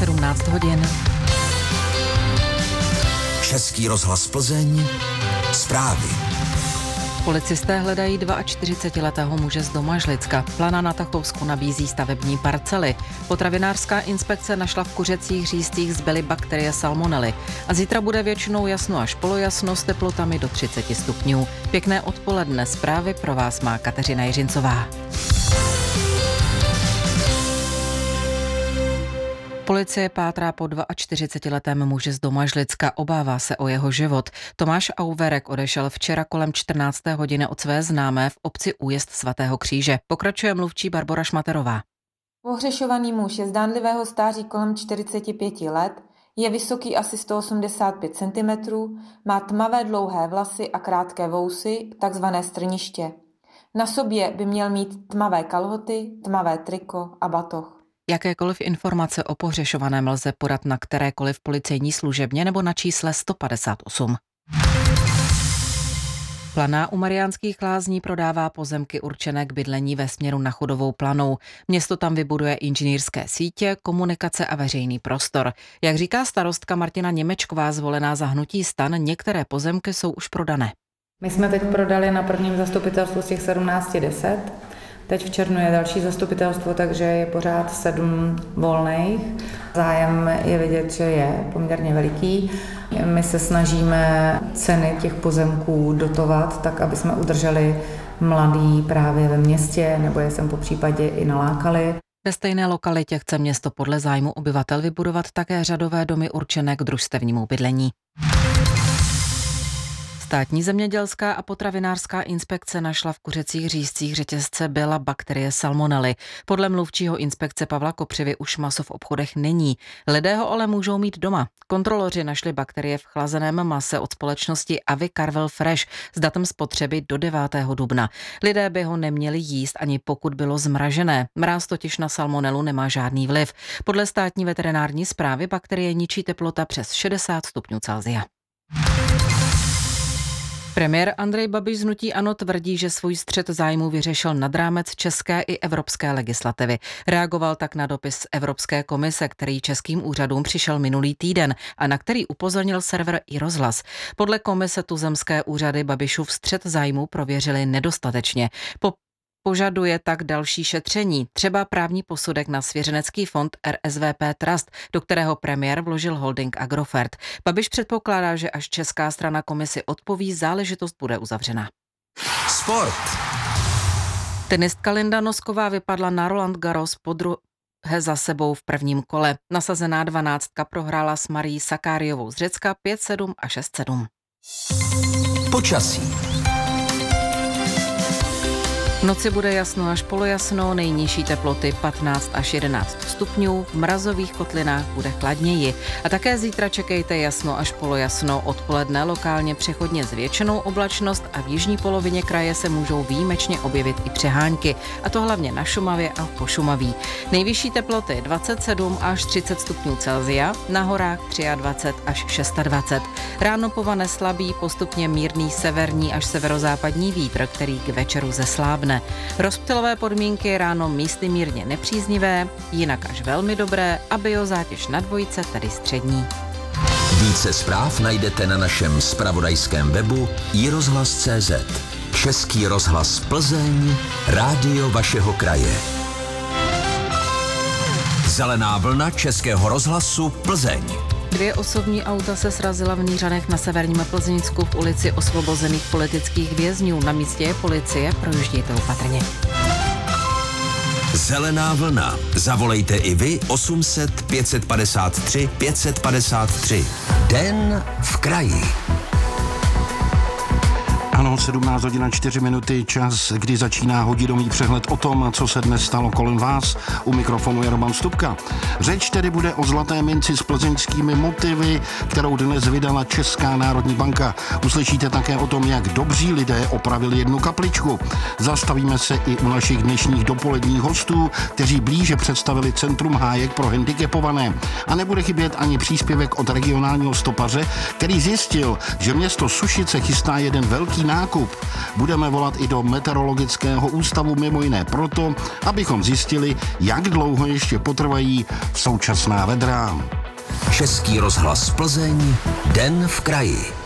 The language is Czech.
17 hodin. Český rozhlas Plzeň, zprávy. Policisté hledají 42letého muže z Domažlicka. Plana na Tachovsku nabízí stavební parcely. Potravinářská inspekce našla v kuřecích řízcích zbyly bakterie salmonely. A zítra bude většinou jasno až polojasno s teplotami do 30 stupňů. Pěkné odpoledne, zprávy pro vás má Kateřina Jiřincová. Policie pátrá po 42letém muži z Domažlicka, obává se o jeho život. Tomáš Auverek odešel včera kolem 14. hodiny od své známé v obci Újezd svatého Kříže. Pokračuje mluvčí Barbora Šmaterová. Pohřešovaný muž je zdánlivého stáří kolem 45 let, je vysoký asi 185 cm, má tmavé dlouhé vlasy a krátké vousy, takzvané strniště. Na sobě by měl mít tmavé kalhoty, tmavé triko a batoh. Jakékoliv informace o pohřešovaném lze podat na kterékoliv policejní služebně nebo na čísle 158. Planá u Mariánských Lázní prodává pozemky určené k bydlení ve směru na Chudovou Planou. Město tam vybuduje inženýrské sítě, komunikace a veřejný prostor. Jak říká starostka Martina Němečková, zvolená za hnutí STAN, některé pozemky jsou už prodané. My jsme teď prodali na prvním zastupitelstvu z těch 17 10. Teď v červnu je další zastupitelstvo, takže je pořád 7 volných. Zájem je vidět, že je poměrně veliký. My se snažíme ceny těch pozemků dotovat, tak aby jsme udrželi mladý právě ve městě, nebo je sem po případě i nalákali. Ve stejné lokalitě chce město podle zájmu obyvatel vybudovat také řadové domy určené k družstevnímu bydlení. Státní zemědělská a potravinářská inspekce našla v kuřecích řízcích řetězce byla bakterie salmonely. Podle mluvčího inspekce Pavla Kopřivy už maso v obchodech není. Lidé ho ale můžou mít doma. Kontroloři našli bakterie v chlazeném mase od společnosti Avi Carvel Fresh s datem spotřeby do 9. dubna. Lidé by ho neměli jíst, ani pokud bylo zmražené. Mráz totiž na salmonelu nemá žádný vliv. Podle státní veterinární správy bakterie ničí teplota přes 60 stupňů Celsia. Premiér Andrej Babiš z hnutí ANO tvrdí, že svůj střet zájmů vyřešil nad rámec české i evropské legislativy. Reagoval tak na dopis Evropské komise, který českým úřadům přišel minulý týden a na který upozornil server iRozhlas. Podle komise tuzemské úřady Babišův střet zájmů prověřili nedostatečně. Požaduje tak další šetření, třeba právní posudek na svěřenecký fond RSVP Trust, do kterého premiér vložil holding Agrofert. Babiš předpokládá, že až česká strana komisi odpoví, záležitost bude uzavřena. Sport. Tenistka Linda Nosková vypadla na Roland Garros podruhé za sebou v prvním kole. Nasazená 12 prohrála s Marií Sakáriovou z Řecka 5-7 a 6-7. Počasí. V noci bude jasno až polojasno, nejnižší teploty 15 až 11 stupňů, v mrazových kotlinách bude chladněji. A také zítra čekejte jasno až polojasno, odpoledne lokálně přechodně zvětšenou oblačnost a v jižní polovině kraje se můžou výjimečně objevit i přehánky, a to hlavně na Šumavě a v Pošumaví. Nejvyšší teploty 27 až 30 stupňů Celsia, na horách 23 až 26. Ráno povane slabý, postupně mírný severní až severozápadní vítr, který k večeru zeslábne. Rozptylové podmínky ráno místy mírně nepříznivé, jinak až velmi dobré a biozátěž na dvojce, tedy střední. Více zpráv najdete na našem zpravodajském webu iRozhlas.cz. Český rozhlas Plzeň, rádio vašeho kraje. Zelená vlna Českého rozhlasu Plzeň. 2 osobní auta se srazila v Nířanech na severním Plzeňsku v ulici Osvobozených politických vězňů. Na místě je policie, projíždějte opatrně. Zelená vlna. Zavolejte i vy 800 553 553. Den v kraji. Ano, 17 hodin 4 minuty, čas, kdy začíná hodinový přehled o tom, co se dnes stalo kolem vás. U mikrofonu je Roman Stupka. Řeč tedy bude o zlaté minci s plzeňskými motivy, kterou dnes vydala Česká národní banka. Uslyšíte také o tom, jak dobří lidé opravili jednu kapličku. Zastavíme se i u našich dnešních dopoledních hostů, kteří blíže představili Centrum hájek pro handicapované. A nebude chybět ani příspěvek od regionálního stopaře, který zjistil, že město Sušice chystá jeden velký nákup. Budeme volat i do meteorologického ústavu mimo jiné proto, abychom zjistili, jak dlouho ještě potrvají současná vedra. Český rozhlas Plzeň, den v kraji.